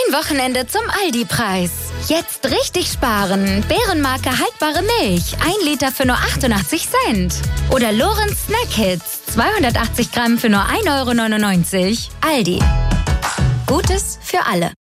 Ein Wochenende zum Aldi-Preis. Jetzt richtig sparen. Bärenmarke haltbare Milch. 1 Liter für nur 88 Cent. Oder Lorenz Snack Hits. 280 Gramm für nur 1,99 €. Aldi. Gutes für alle.